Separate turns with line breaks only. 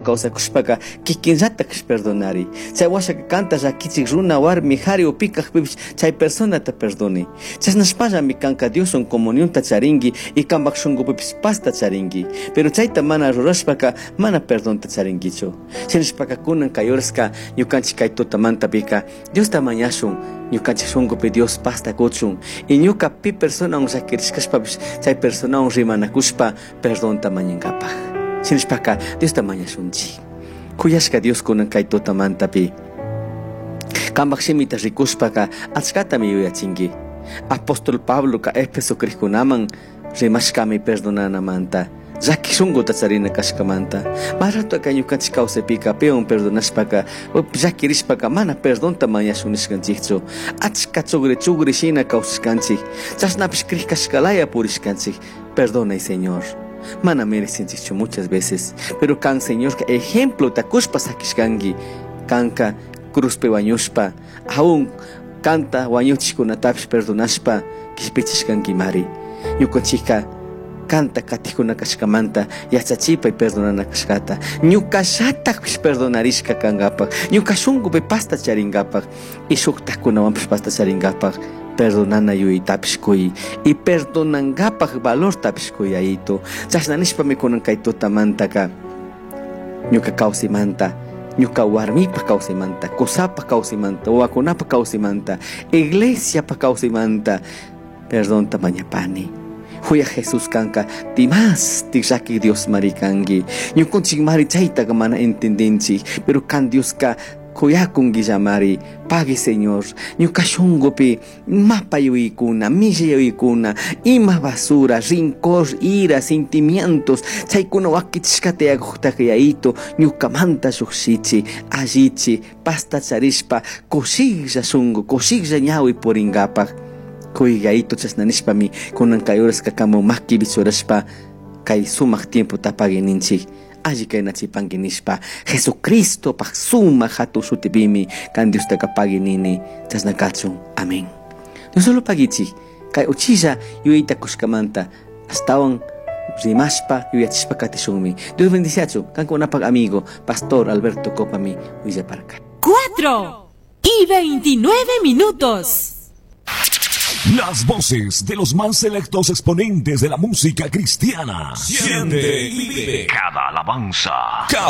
kawsakushpaka kikinllatakish perdonari. Chay washaka kanta llakichik runa warmi hari upikaq pipish chay personata perdoni. Chasnashpallami kanka Dioson comunionta charingi y kambaq shunqupipis pasta charingi. Pero chayta mana rurashpaka mana perdonta charingichu. Chinashpaka kunan kayorska ñukanchik kay tutamantapika Diosta mañashun ñukanchik shunqupi Dios pasta kuchun y ñuka pi persona llakirishkashpapish chay persona rimanakushpa perdonta mañankapaj. Chinashpaka Diosta mañashunchik. Kuyashka Dios kunan kay tutamantapi kambaq shimita rikushpaka achkatami yuyachinki. Apóstol Pablo ka Efeso kriykunaman rimashkami perdonanamanta llaki shunquta charina kashkamanta marato ka ñukanchik kawsaypika peon perdonashpaka llakirishpaka mana perdonta mañashun nishkanchikchu achka chugri shina kawsashkanchik chashnapish kriykashkalaya purishkanchik. Perdonay Señor, mana merecinchikchu muchas veces, pero kan Señor ka ejemplo takushpa sakishkanki kanka cruzpe wañushpa aún kanta wañuchishkunatapish perdonashpa kishpichishkanki mari. Ñukanchikka kanta katikuna kashkamanta yachachipay perdonana kashkata ñukashatapish perdonarishka kangapak ñuka shunqupi pasta charingapak y shuktakunawanpish pasta charingapak perdonana yuyitapish kuy y perdonangapak valortapish kuyayito. Chashnanishpami kunan kay tutamantaka ñuka kawsaymanta ñuka warmipa kawsaymanta kusapa kawsaymanta wawakunapa kawsaymanta iglesiapa kawsaymanta perdonta mañapani. Huya Jesús kanka timas tixaki Dios marikangi ñukunchik mari chaytaqa mana entendinchik pero kan Dios ka kuyakunki llamari pague Señor ñuka shunqupi mapa yuykuna milla yuykuna ima basura rincor ira sentimientos chaykuna wakichishkata yakuqtaqa yayito ñukamanta lluqshichi allichi pasta charishpa kushilla shunqu kushilla ñawi puringapaq kuyayito chasnanishpami kunan kay horaska kamo maki bichurashpa kay sumaq tiempo tapagi ninchik alli kaynachipanki nishpa Jesucristo paq sumaq hatun shutipimi kan Diostaka pagi nini chasnakachun. Amén. No solo pagichik kay uchilla yuyayta kushkamanta astawan rimashpa yuyachishpa katishunmi. Dios bendiciachu kankunapaq amigo Pastor Alberto Copami Villaparca.
4:29.
Las voces de los más selectos exponentes de la música cristiana. Siente y vive cada alabanza.